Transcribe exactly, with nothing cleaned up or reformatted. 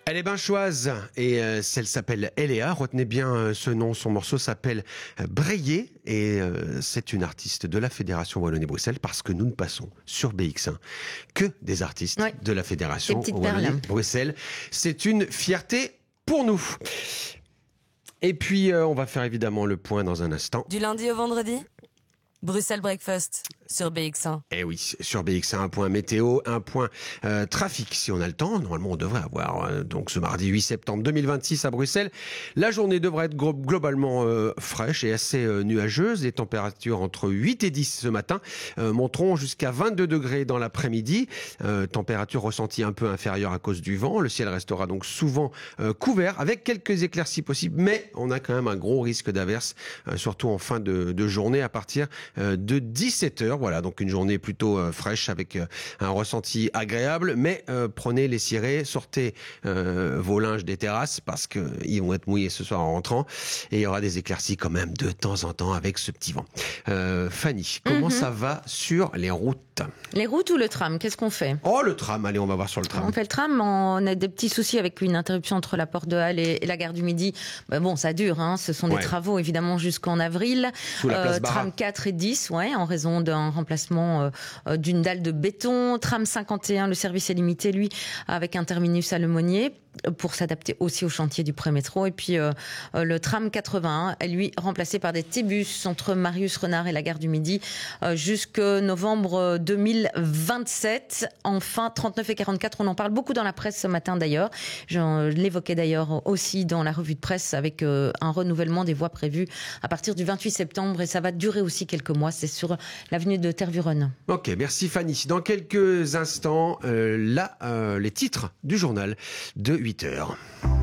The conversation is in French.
Elle est binchoise et euh, elle s'appelle Eléa. Retenez bien euh, ce nom. Son morceau s'appelle euh, Brayer et euh, c'est une artiste de la Fédération Wallonie-Bruxelles parce que nous ne passons sur B X un que des artistes ouais. de la Fédération Des Wallonie-Bruxelles. C'est une fierté pour nous. Et puis euh, on va faire évidemment le point dans un instant. Du lundi au vendredi, Bruxelles Breakfast sur B X un. Eh oui, sur B X un, un point météo, un point euh, trafic, si on a le temps. Normalement, on devrait avoir, euh, donc ce mardi huit septembre deux mille vingt-six à Bruxelles. La journée devrait être gro- globalement euh, fraîche et assez euh, nuageuse. Les températures entre huit et dix ce matin euh, monteront jusqu'à vingt-deux degrés dans l'après-midi. Euh, température ressentie un peu inférieure à cause du vent. Le ciel restera donc souvent euh, couvert avec quelques éclaircies possibles, mais on a quand même un gros risque d'averse, euh, surtout en fin de, de journée à partir euh, de dix-sept heures. Voilà, donc une journée plutôt euh, fraîche avec euh, un ressenti agréable, mais euh, prenez les cirés, sortez euh, vos linges des terrasses parce que ils vont être mouillés ce soir en rentrant et il y aura des éclaircies quand même de temps en temps avec ce petit vent. Euh, Fanny, comment Mm-hmm. ça va sur les routes? Les routes ou le tram, qu'est-ce qu'on fait? Oh, le tram, allez, on va voir sur le tram. On fait le tram, on a des petits soucis avec une interruption entre la porte de Halle et la gare du Midi. Ben bon, ça dure, hein. Ce sont Ouais. des travaux évidemment jusqu'en avril. Sous la place Barra. Tram quatre et dix, ouais, en raison d'un remplacement euh, d'une dalle de béton. Tram cinquante et un, le service est limité, lui, avec un terminus à Lemonnier, pour s'adapter aussi au chantier du pré-métro. Et puis euh, le tram quatre-vingt-un est lui remplacé par des T-bus entre Marius Renard et la gare du Midi euh, jusque novembre deux mille vingt-sept. Enfin, trente-neuf et quarante-quatre, on en parle beaucoup dans la presse ce matin d'ailleurs. Je l'évoquais d'ailleurs aussi dans la revue de presse avec euh, un renouvellement des voies prévues à partir du vingt-huit septembre et ça va durer aussi quelques mois. C'est sur l'avenue de Tervuren. Ok, merci Fanny. Dans quelques instants, euh, là, euh, les titres du journal de huit heures.